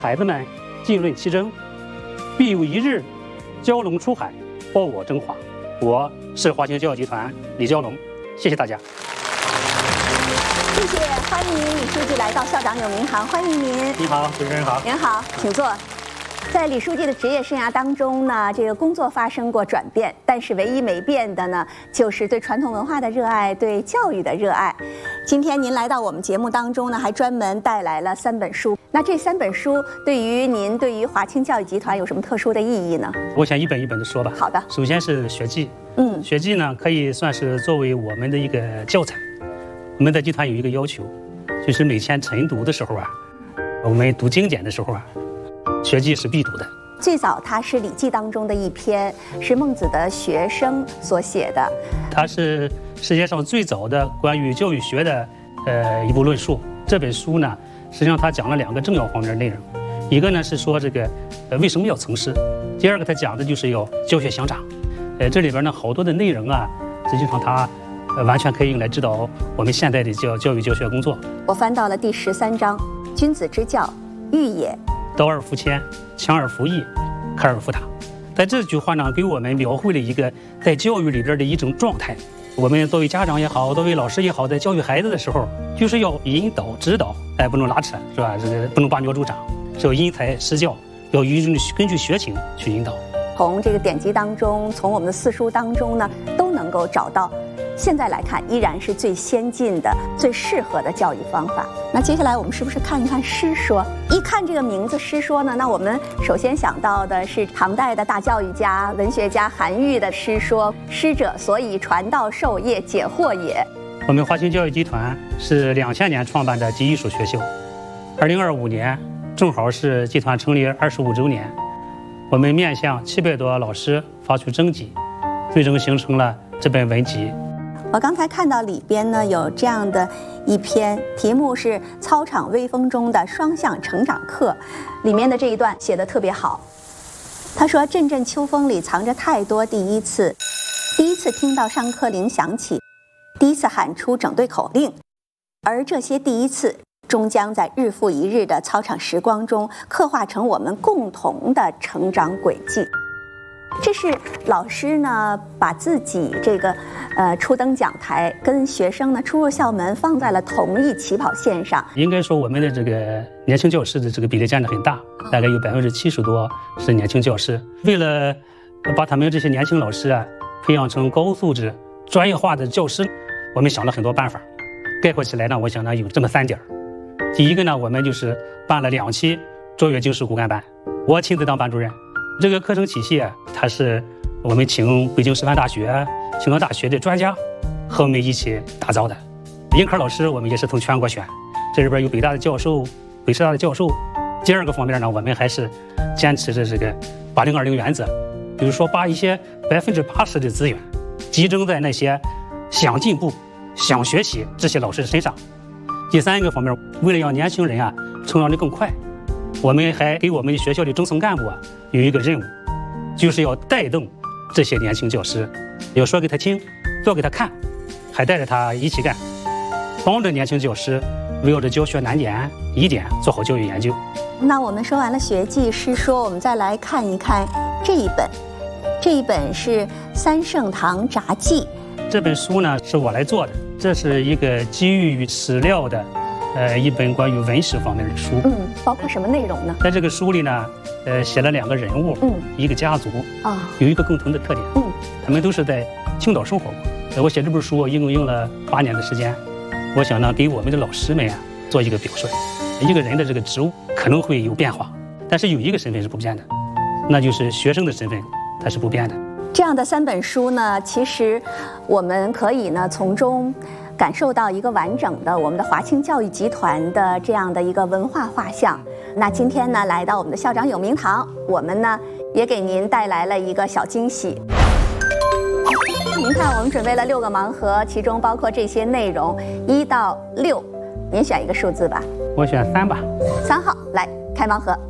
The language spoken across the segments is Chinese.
孩子们浸润其中，必有一日蛟龙出海，报我中华。我是华清教育集团李蛟龙，谢谢大家。 谢谢，欢迎李书记来到校长有民航，欢迎您。 你好，主持人好。 您好，请坐。在李书记的职业生涯当中呢，这个工作发生过转变，但是唯一没变的呢，就是对传统文化的热爱，对教育的热爱。今天您来到我们节目当中呢，还专门带来了3本书。那这3本书对于您，对于华清教育集团有什么特殊的意义呢？ 我想一本一本的说吧。 好的。 首先是学记，学记呢可以算是作为我们的一个教材。我们在集团有一个要求，就是每天晨读的时候啊，我们读经典的时候啊，学记是必读的。 最早它是《礼记》当中的一篇，是孟子的学生所写的。 它是世界上最早的关于教育学的一部论述。这本书呢，实际上它讲了2个重要方面的内容，一个呢是说这个为什么要从事，第二个它讲的就是要教学相长。这里边呢好多的内容啊，实际上它完全可以用来指导我们现在的教育教学工作。 我翻到了第13章，君子之教，育也。 道而弗谦，强而弗易，克而弗达。在这句话呢，给我们描绘了一个在教育里边的一种状态。我们作为家长也好，作为老师也好，在教育孩子的时候，就是要引导、指导，不能拉扯，是吧？这个不能拔苗助长，是要因材施教，要根据学情去引导。 从这个典籍当中，从我们的4书当中呢，都能够找到。现在来看，依然是最先进的、最适合的教育方法。那接下来我们是不是看一看《师说》？一看这个名字《师说》呢，那我们首先想到的是唐代的大教育家、文学家韩愈的《师说》：“师者，所以传道授业解惑也。” 我们华清教育集团是2000年创办的集艺术学校，2025年正好是集团成立25周年。我们面向700多老师发出征集，最终形成了这本文集。 我刚才看到里边呢有这样的一篇，题目是《操场微风中的双向成长课》，里面的这一段写得特别好。他说：“阵阵秋风里藏着太多第一次，第一次听到上课铃响起，第一次喊出整队口令，而这些第一次终将在日复一日的操场时光中刻画成我们共同的成长轨迹。”这是老师呢把自己这个初登讲台跟学生呢初入校门放在了同一起跑线上。 应该说我们的这个年轻教师的这个比例占得很大，大概有70%多是年轻教师。为了把他们这些年轻老师啊培养成高素质专业化的教师，我们想了很多办法。概括起来呢，我想呢有这么3点。第一个呢，我们就是办了2期卓越经适骨干班，我亲自当班主任。这个课程体系啊，它是我们请北京师范大学、青岛大学的专家和我们一起打造的。应科老师我们也是从全国选，这里边有北大的教授、北师大的教授。第二个方面呢，我们还是坚持着这个80-20原则，比如说把一些80%的资源集中在那些想进步、想学习这些老师身上。第3个方面，为了让年轻人啊成长得更快，我们还给我们学校的中层干部啊有一个任务，就是要带动这些年轻教师，要说给他听，做给他看，还带着他一起干，帮着年轻教师围绕着教学难点、疑点做好教育研究。 那我们说完了学记、师说，我们再来看一看这一本。这一本是《三圣堂札记》。 这本书呢是我来做的，这是一个基于史料的一本关于文史方面的书。 包括什么内容呢？ 在这个书里呢，写了2个人物，一个家族有一个共同的特点，他们都是在青岛生活过。我写这本书一共用了8年的时间，我想呢给我们的老师们啊做一个表率。一个人的这个职务可能会有变化，但是有一个身份是不变的，那就是学生的身份，它是不变的。 这样的3本书呢，其实我们可以呢从中感受到一个完整的我们的华清教育集团的这样的一个文化画像。那今天呢，来到我们的校长有名堂，我们呢也给您带来了一个小惊喜。您看，我们准备了6个盲盒，其中包括这些内容，1到6，您选一个数字吧。 我选3吧。 3号，来开盲盒。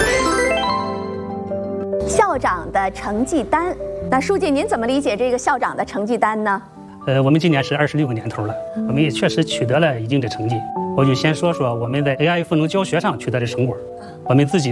校长的成绩单，那书记您怎么理解这个校长的成绩单呢？ 我们今年是26个年头了，我们也确实取得了一定的成绩。我就先说说我们在 AI 赋能教学上取得的成果。我们自己